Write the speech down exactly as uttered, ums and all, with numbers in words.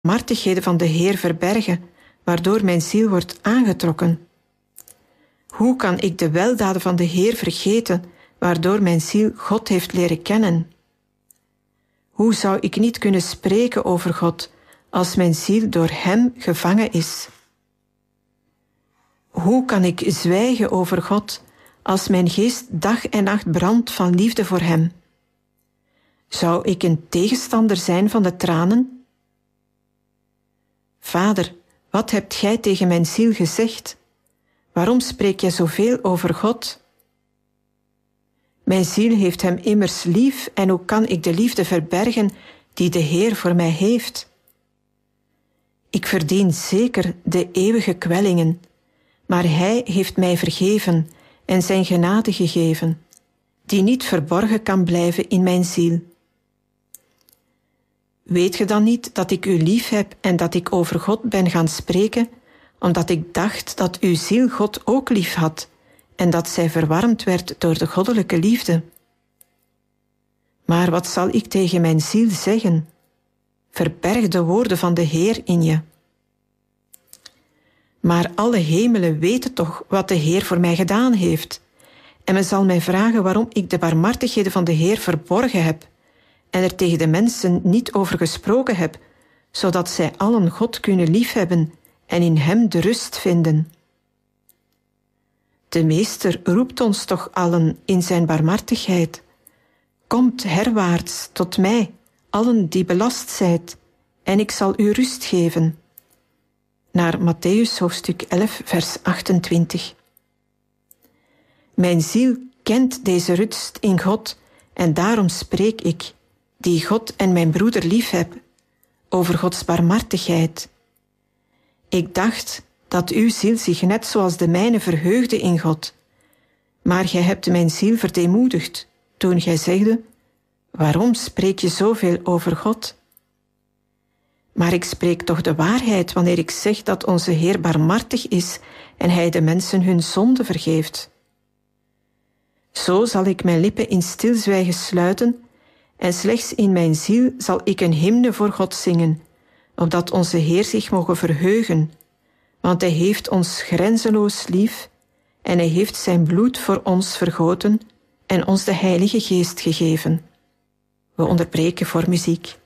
barmhartigheden van de Heer verbergen, waardoor mijn ziel wordt aangetrokken? Hoe kan ik de weldaden van de Heer vergeten, waardoor mijn ziel God heeft leren kennen? Hoe zou ik niet kunnen spreken over God, als mijn ziel door Hem gevangen is? Hoe kan ik zwijgen over God, als mijn geest dag en nacht brandt van liefde voor Hem? Zou ik een tegenstander zijn van de tranen? Vader, wat hebt Gij tegen mijn ziel gezegd? Waarom spreek Jij zoveel over God? Mijn ziel heeft Hem immers lief, en hoe kan ik de liefde verbergen die de Heer voor mij heeft? Ik verdien zeker de eeuwige kwellingen, maar Hij heeft mij vergeven en zijn genade gegeven, die niet verborgen kan blijven in mijn ziel. Weet ge dan niet dat ik u lief heb en dat ik over God ben gaan spreken, omdat ik dacht dat uw ziel God ook lief had en dat zij verwarmd werd door de goddelijke liefde? Maar wat zal ik tegen mijn ziel zeggen? Verberg de woorden van de Heer in je. Maar alle hemelen weten toch wat de Heer voor mij gedaan heeft. En men zal mij vragen waarom ik de barmhartigheden van de Heer verborgen heb en er tegen de mensen niet over gesproken heb, zodat zij allen God kunnen liefhebben en in Hem de rust vinden. De Meester roept ons toch allen in zijn barmhartigheid. Komt herwaarts tot mij, allen die belast zijt, en ik zal u rust geven. Naar Mattheüs hoofdstuk elf, vers achtentwintig. Mijn ziel kent deze rust in God, en daarom spreek ik, die God en mijn broeder lief heb, over Gods barmhartigheid. Ik dacht dat uw ziel zich net zoals de mijne verheugde in God, maar gij hebt mijn ziel verdeemoedigd, toen gij zegde, waarom spreek je zoveel over God? Maar ik spreek toch de waarheid wanneer ik zeg dat onze Heer barmhartig is en Hij de mensen hun zonde vergeeft. Zo zal ik mijn lippen in stilzwijgen sluiten en slechts in mijn ziel zal ik een hymne voor God zingen, opdat onze Heer zich moge verheugen, want Hij heeft ons grenzeloos lief en Hij heeft zijn bloed voor ons vergoten en ons de Heilige Geest gegeven. We onderbreken voor muziek.